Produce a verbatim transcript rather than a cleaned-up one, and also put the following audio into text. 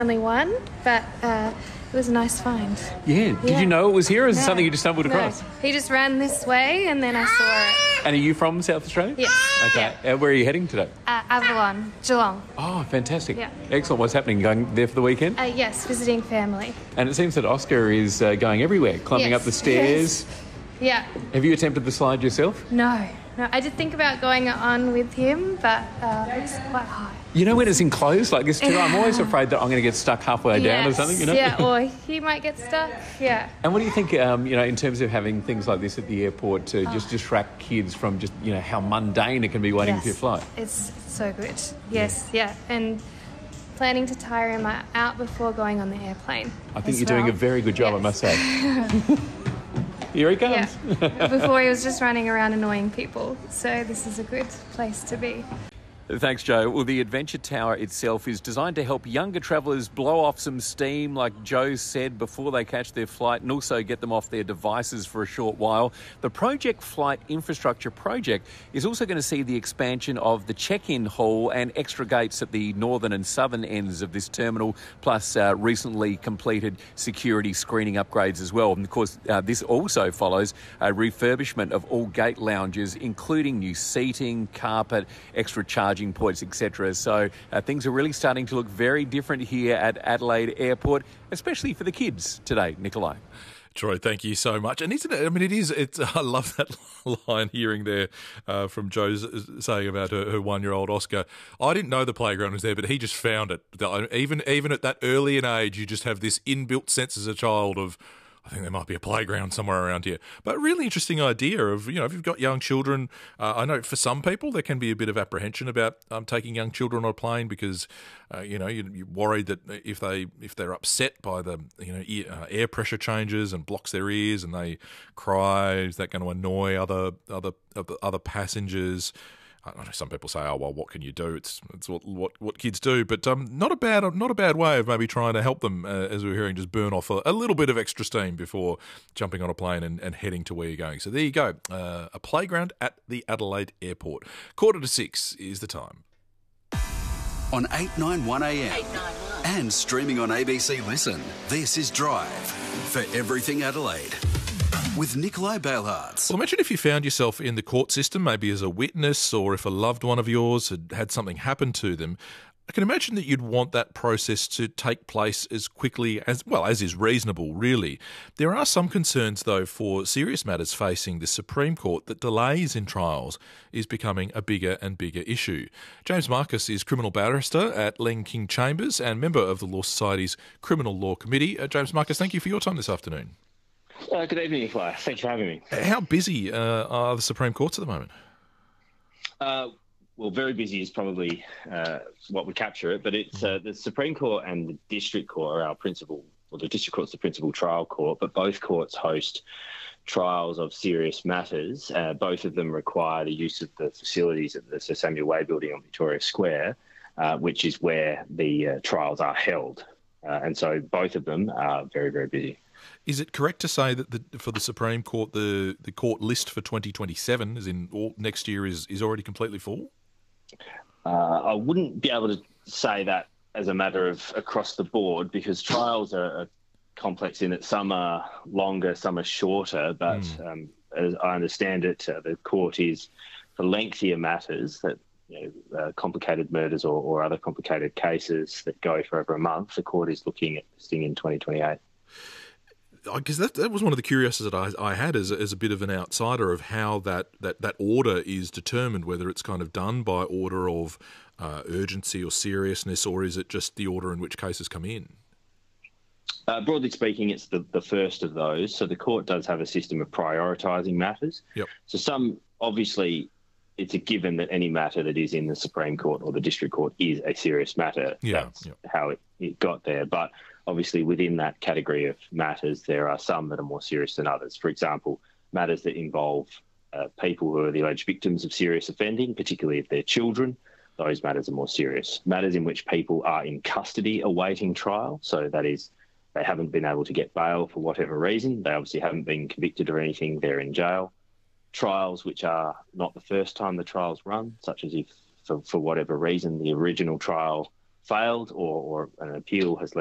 only one, but uh, it was a nice find. Yeah. Did Yeah. you know it was here, or is No. it something you just stumbled No. across? He just ran this way and then I saw it. And are you from South Australia? Yes. Okay. Yeah. Uh, where are you heading today? Uh, Avalon, Geelong. Oh, fantastic. Yeah. Excellent. What's happening? Going there for the weekend? Uh, yes, visiting family. And it seems that Oscar is uh, going everywhere, climbing Yes. up the stairs. Yeah. Have you attempted the slide yourself? No. No, I did think about going on with him, but uh, it's quite high. You know when it's enclosed like this too? I'm always afraid that I'm going to get stuck halfway down or Yes, something, you know? Yeah, or he might get stuck. Yeah. And what do you think, um, you know, in terms of having things like this at the airport to just distract kids from just, you know, how mundane it can be waiting Yes. for your flight? It's so good. Yes, yeah. And planning to tire him out before going on the airplane. I think as you're doing well. a very good job, I Yes. must say. Here he comes. Yeah. Before he was just running around annoying people. So this is a good place to be. Thanks, Joe. Well, the Adventure Tower itself is designed to help younger travellers blow off some steam, like Joe said, before they catch their flight, and also get them off their devices for a short while. The Project Flight Infrastructure project is also going to see the expansion of the check-in hall and extra gates at the northern and southern ends of this terminal, plus uh, recently completed security screening upgrades as well. And, of course, uh, this also follows a refurbishment of all gate lounges, including new seating, carpet, extra charging points, et cetera. So uh, things are really starting to look very different here at Adelaide Airport, especially for the kids today, Nikolai. Troy, thank you so much. And isn't it, I mean, it is, it's, I love that line hearing there uh, from Joe saying about her, her one-year-old Oscar. I didn't know the playground was there, but he just found it. Even, even at that early an age, you just have this inbuilt sense as a child of, I think there might be a playground somewhere around here. But a really interesting idea of, you know, if you've got young children, uh, I know for some people there can be a bit of apprehension about um, taking young children on a plane because, uh, you know, you're, you're worried that if, they, if they're upset by the, you know, ear, uh, air pressure changes and blocks their ears and they cry, is that going to annoy other, other, other, other passengers? I don't know, some people say, "Oh well, what can you do?" It's it's what what, what kids do, but um, not a bad not a bad way of maybe trying to help them, uh, as we were hearing, just burn off a, a little bit of extra steam before jumping on a plane and, and heading to where you're going. So there you go, uh, a playground at the Adelaide Airport. Quarter to six is the time. On eight ninety-one A M and streaming on A B C Listen. This is Drive for Everything Adelaide. With Nikolai Bailhartz. Well, imagine if you found yourself in the court system, maybe as a witness, or if a loved one of yours had had something happen to them. I can imagine that you'd want that process to take place as quickly as, well, as is reasonable, really. There are some concerns, though, for serious matters facing the Supreme Court that delays in trials is becoming a bigger and bigger issue. James Marcus is criminal barrister at Len King Chambers and member of the Law Society's Criminal Law Committee. Uh, James Marcus, thank you for your time this afternoon. Uh, good evening, Nikolai. Thanks for having me. How busy uh, are the Supreme Courts at the moment? Uh, well, very busy is probably uh, what would capture it, but it's uh, the Supreme Court and the District Court are our principal, well, the District Court's the principal trial court, but both courts host trials of serious matters. Uh, both of them require the use of the facilities at the Sir Samuel Way building on Victoria Square, uh, which is where the uh, trials are held. Uh, and so both of them are very, very busy. Is it correct to say that the, for the Supreme Court, the, the court list for twenty twenty-seven, as in all, next year, is, is already completely full? Uh, I wouldn't be able to say that as a matter of across the board because trials are, are complex in that some are longer, some are shorter. But mm. um, as I understand it, uh, the court is for lengthier matters that you know, uh, complicated murders or, or other complicated cases that go for over a month. The court is looking at listing in twenty twenty-eight. Because that, that was one of the curiosities that I, I had as a, as a bit of an outsider of how that, that, that order is determined, whether it's kind of done by order of uh, urgency or seriousness, or is it just the order in which cases come in? Uh, broadly speaking, it's the, the first of those. So the court does have a system of prioritising matters. Yep. So some, obviously, it's a given that any matter that is in the Supreme Court or the District Court is a serious matter. Yeah. That's Yep. how it, it got there. But obviously, within that category of matters, there are some that are more serious than others. For example, matters that involve uh, people who are the alleged victims of serious offending, particularly if they're children, those matters are more serious. Matters in which people are in custody awaiting trial, so that is, they haven't been able to get bail for whatever reason. They obviously haven't been convicted or anything, they're in jail. Trials which are not the first time the trial's run, such as if, for, for whatever reason, the original trial failed or, or an appeal has